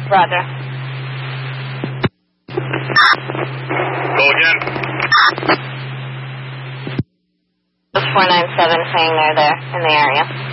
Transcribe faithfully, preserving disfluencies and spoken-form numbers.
Roger. Go again. four nine seven saying they're there in the area.